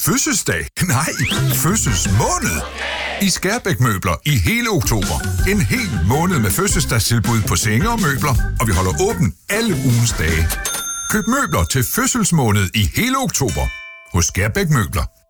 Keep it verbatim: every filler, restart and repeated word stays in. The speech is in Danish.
Fødselsdag? Nej, fødselsmåned. I Skærbæk Møbler i hele oktober. En hel måned med fødselsdagstilbud på senge og møbler, og vi holder åben alle ugens dage. Køb møbler til fødselsmåned i hele oktober hos Skærbæk Møbler.